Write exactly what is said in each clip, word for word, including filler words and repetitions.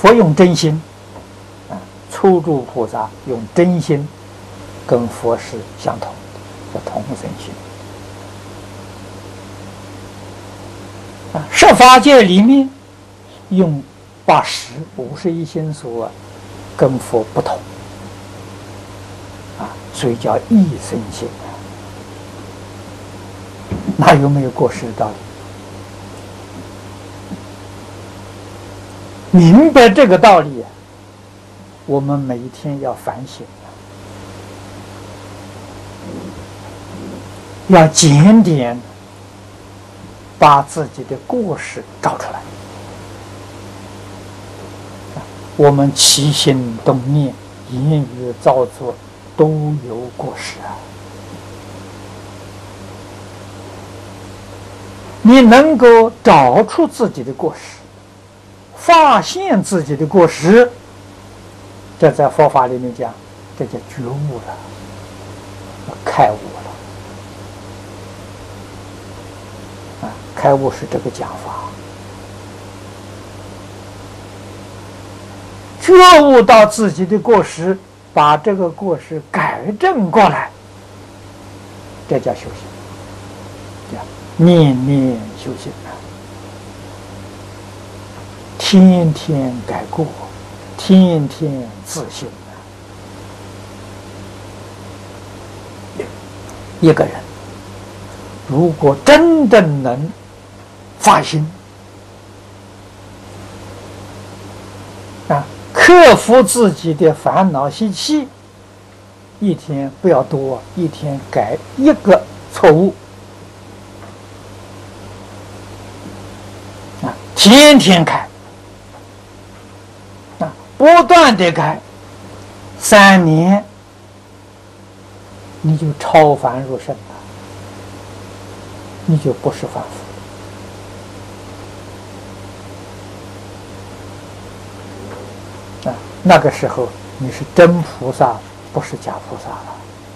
佛用真心，啊，初住菩萨用真心，跟佛是相同的，叫同生心。啊，十法界里面用八十五十一心所，跟佛不同，啊，所以叫异生心。哪有没有过失的道理？明白这个道理，我们每一天要反省，要检点，把自己的过失找出来。我们起心动念、言语造作都有过失啊！你能够找出自己的过失，发现自己的过失，这在佛法里面讲，这叫觉悟了，开悟了。啊，开悟是这个讲法，觉悟到自己的过失，把这个过失改正过来，这叫修行，叫念念修行啊。天天改过，天天自省啊！一个人如果真正能发心啊，克服自己的烦恼习气，一天不要多，一天改一个错误啊，天天改。不断的改，三年你就超凡入圣了，你就不是凡夫啊！那个时候你是真菩萨，不是假菩萨了。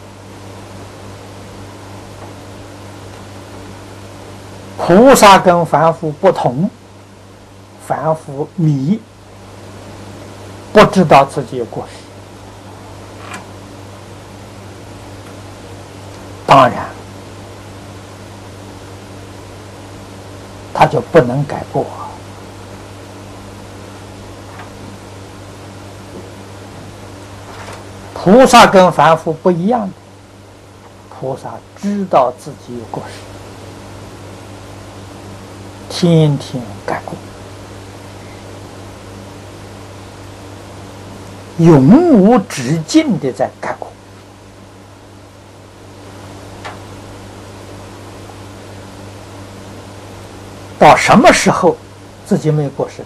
菩萨跟凡夫不同，凡夫迷。不知道自己有过失，当然他就不能改过。菩萨跟凡夫不一样的，菩萨知道自己有过失，天天改过，永无止境的在改过。到什么时候自己没有过失？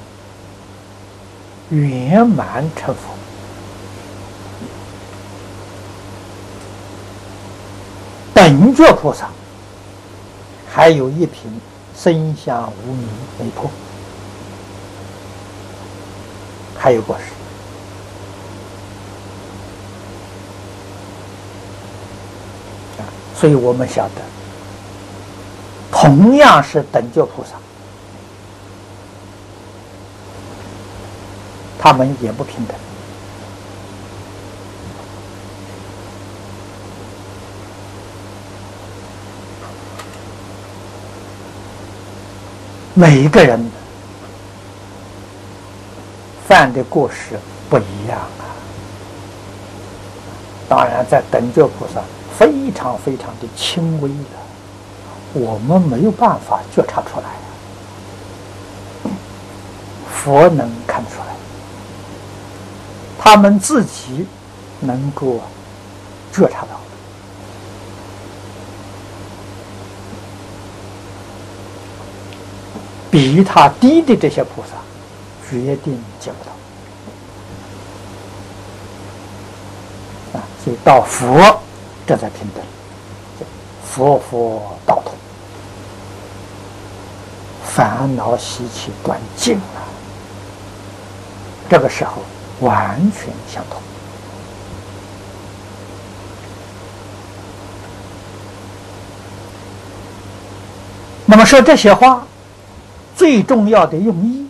圆满成佛。本觉菩萨还有一品生相无明没破，还有过失。所以我们晓得，同样是等觉菩萨，他们也不平等。每一个人犯的过失不一样啊。当然，在等觉菩萨非常非常的轻微的，我们没有办法觉察出来，佛能看出来，他们自己能够觉察到。比他低的这些菩萨，决定见不到啊！所以到佛，这才平等，佛佛道同，烦恼习气断尽了，这个时候完全相同。那么说这些话，最重要的用意